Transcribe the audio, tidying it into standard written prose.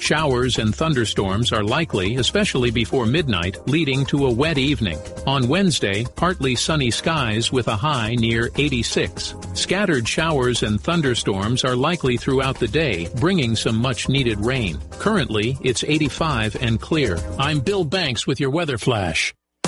Showers and thunderstorms are likely, especially before midnight, leading to a wet evening. On Wednesday, partly sunny skies with a high near 86. Scattered showers and thunderstorms are likely throughout the day, bringing some much-needed rain. Currently, it's 85 and clear. I'm Bill Banks with your weather flash.